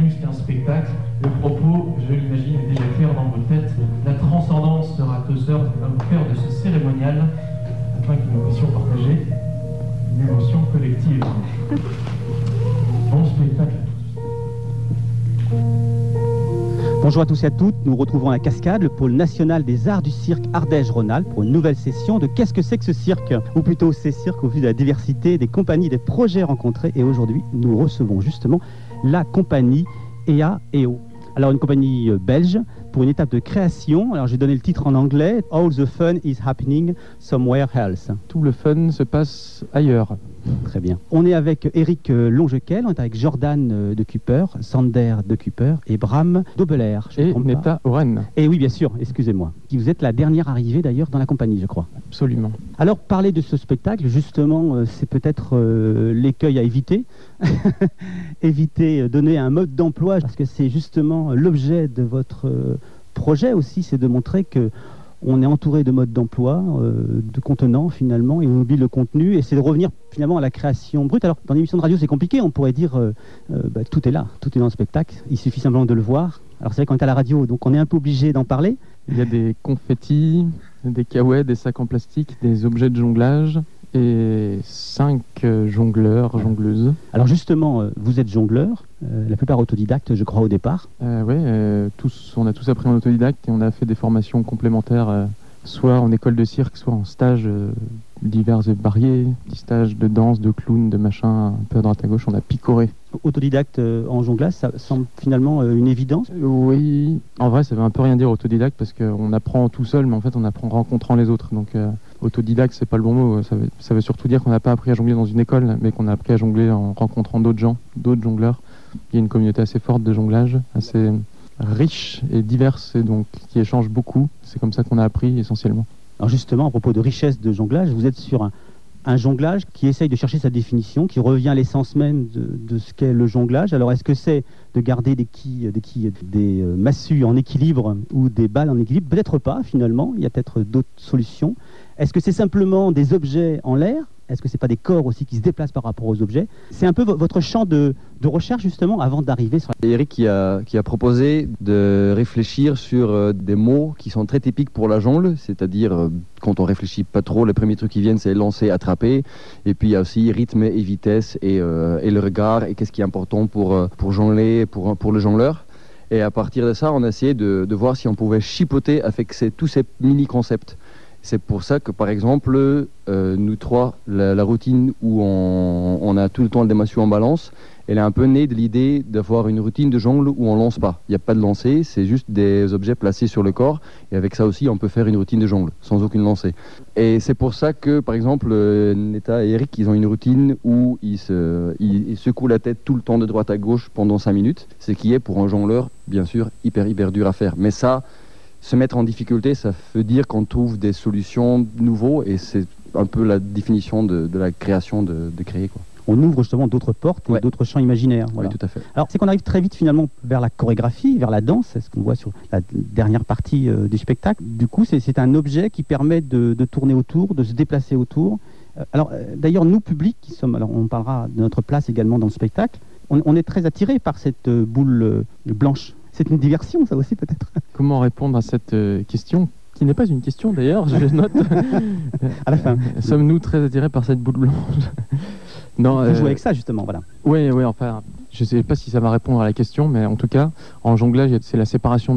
plus qu'un spectacle. Le propos, je l'imagine, est déjà clair dans vos têtes. La transcendance sera au cœur de ce cérémonial, afin que nous puissions partager une émotion collective. Bon spectacle à tous. Bonjour à tous et à toutes, nous retrouvons à la Cascade, le pôle national des arts du cirque Ardèche-Rhône-Alpes pour une nouvelle session de Qu'est-ce que c'est que ce cirque? Ou plutôt ces cirques au vu de la diversité des compagnies, des projets rencontrés. Et aujourd'hui, nous recevons justement la compagnie EA&EO. Alors une compagnie belge pour une étape de création. Alors j'ai donné le titre en anglais, All the fun is happening somewhere else. Tout le fun se passe ailleurs. Très bien. On est avec Eric Longequel, on est avec Jordan de Cooper, Sander de Cooper et Bram Dobelair. Et Neta Oren. Et oui, bien sûr, excusez-moi. Vous êtes la dernière arrivée d'ailleurs dans la compagnie, je crois. Absolument. Alors, parler de ce spectacle, justement, c'est peut-être l'écueil à éviter. Éviter, donner un mode d'emploi, parce que c'est justement l'objet de votre projet aussi, c'est de montrer que on est entouré de modes d'emploi, de contenants finalement, et on oublie le contenu, et c'est de revenir finalement à la création brute. Alors, dans l'émission de radio, c'est compliqué, on pourrait dire tout est là, tout est dans le spectacle, il suffit simplement de le voir. Alors c'est vrai qu'on est à la radio, donc on est un peu obligé d'en parler. Il y a des confettis, des caouettes, des sacs en plastique, des objets de jonglage et 5 jongleurs, jongleuses. Alors justement, vous êtes jongleur, la plupart autodidactes, je crois, au départ. Oui, on a tous appris en autodidacte et on a fait des formations complémentaires, soit en école de cirque, soit en stages divers et variés, des stages de danse, de clown, de machin, un peu à droite à gauche, on a picoré. Autodidacte en jonglage, ça semble finalement une évidence. Oui, en vrai ça veut un peu rien dire autodidacte parce qu'on apprend tout seul, mais en fait on apprend en rencontrant les autres. Donc autodidacte c'est pas le bon mot, ça veut surtout dire qu'on n'a pas appris à jongler dans une école, mais qu'on a appris à jongler en rencontrant d'autres gens, d'autres jongleurs. Il y a une communauté assez forte de jonglage, assez riche et diverse, et donc qui échange beaucoup. C'est comme ça qu'on a appris essentiellement. Alors justement, à propos de richesse de jonglage, vous êtes sur un jonglage qui essaye de chercher sa définition, qui revient à l'essence même de ce qu'est le jonglage. Alors est-ce que c'est de garder des massues en équilibre ou des balles en équilibre? Peut-être pas finalement, il y a peut-être d'autres solutions. Est-ce que c'est simplement des objets en l'air? Est-ce que c'est pas des corps aussi qui se déplacent par rapport aux objets? C'est un peu votre champ de recherche justement avant d'arriver sur... Eric qui a proposé de réfléchir sur des mots qui sont très typiques pour la jongle, c'est-à-dire quand on réfléchit pas trop, les premiers trucs qui viennent c'est lancer, attraper, et puis il y a aussi rythme et vitesse et le regard et qu'est-ce qui est important pour jongler, pour le jongleur. Et à partir de ça, on a essayé de voir si on pouvait chipoter avec tous ces mini-concepts. C'est pour ça que, par exemple, nous trois, la routine où on a tout le temps des massues en balance, elle est un peu née de l'idée d'avoir une routine de jongle où on lance pas. Il n'y a pas de lancer, c'est juste des objets placés sur le corps. Et avec ça aussi, on peut faire une routine de jongle, sans aucune lancée. Et c'est pour ça que, par exemple, Neta et Eric, ils ont une routine où ils secouent la tête tout le temps de droite à gauche pendant 5 minutes. Ce qui est, pour un jongleur, bien sûr, hyper dur à faire. Mais ça... Se mettre en difficulté, ça veut dire qu'on trouve des solutions nouveaux et c'est un peu la définition de la création de créer, quoi. On ouvre justement d'autres portes et d'autres champs imaginaires. Voilà. Oui, tout à fait. Alors c'est qu'on arrive très vite finalement vers la chorégraphie, vers la danse, c'est ce qu'on voit sur la dernière partie du spectacle. Du coup, c'est un objet qui permet de tourner autour, de se déplacer autour. Alors d'ailleurs, nous, publics, qui sommes, alors on parlera de notre place également dans le spectacle, on est très attirés par cette boule blanche. C'est une diversion, ça aussi, peut-être. Comment répondre à cette question, qui n'est pas une question d'ailleurs, je note. À la fin. Sommes-nous très attirés par cette boule blanche? Non. On joue avec ça, justement, voilà. Oui, enfin, je ne sais pas si ça va répondre à la question, mais en tout cas, en jonglage, c'est la séparation